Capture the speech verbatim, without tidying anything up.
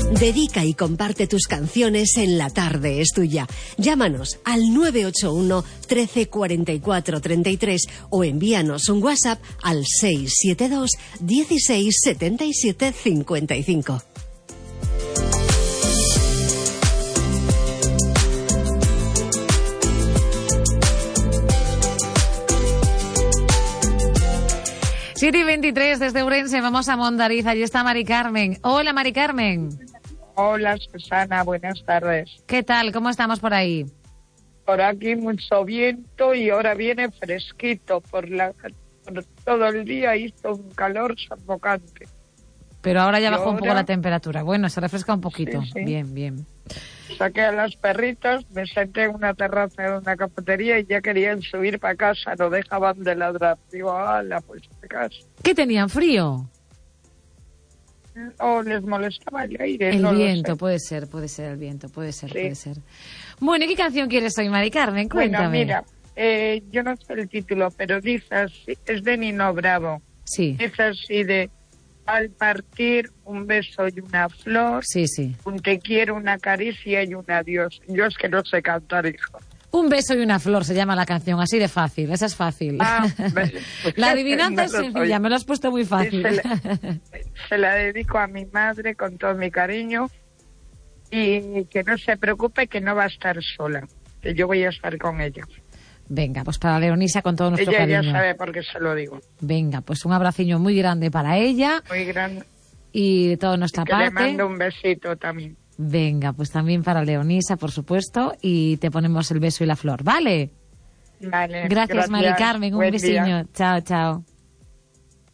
Dedica y comparte tus canciones en La Tarde es Tuya. Llámanos al nueve ocho uno, trece, cuarenta y cuatro, treinta y tres o envíanos un WhatsApp al seis siete dos, dieciséis, setenta y siete, cincuenta y cinco. siete y veintitrés desde Ourense, vamos a Mondariz, allí está Mari Carmen. Hola, Mari Carmen. Hola, Susana, buenas tardes. ¿Qué tal? ¿Cómo estamos por ahí? Por aquí mucho viento y ahora viene fresquito. Por, la, por todo el día hizo un calor sofocante. Pero ahora ya y bajó ahora... un poco la temperatura. Bueno, se refresca un poquito. Sí, sí. Bien, bien. Saqué a las perritas, me senté en una terraza de una cafetería y ya querían subir para casa, no dejaban de ladrar. Digo, ala, pues para casa. ¿Qué tenían, frío? O les molestaba el aire. El no viento, lo sé. puede ser, puede ser el viento, puede ser, Sí. puede ser. Bueno, ¿y qué canción quieres hoy, Mari Carmen? Cuéntame. Bueno, mira, eh, yo no sé el título, pero dice así, es de Nino Bravo. Sí. Dice así de, al partir un beso y una flor, Sí, sí. un te quiero, una caricia y un adiós. Yo es que no sé cantar, hijo. Un beso y una flor se llama la canción, así de fácil, esa es fácil. Ah, pues, la adivinanza no es lo sencilla, sabía. me lo has puesto muy fácil. Sí, se, la, se la dedico a mi madre con todo mi cariño y que no se preocupe que no va a estar sola, que yo voy a estar con ella. Venga, pues para Leonisa con todo nuestro Ella cariño. ya sabe por qué se lo digo. Venga, pues un abraciño muy grande para ella. Muy grande. Y de toda nuestra que parte. le mando un besito también. Venga, pues también para Leonisa, por supuesto, y te ponemos el beso y la flor, ¿vale? Vale. Gracias, Mari Carmen, un Buen besiño. día. Chao, chao.